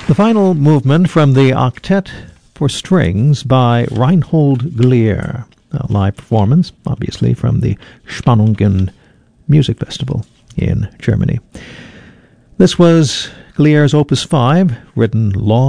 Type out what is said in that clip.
The final movement from the Octet for Strings by Reinhold Glier, a live performance, obviously, from the Spannungen Music Festival in Germany. This was Glier's Opus 5, written long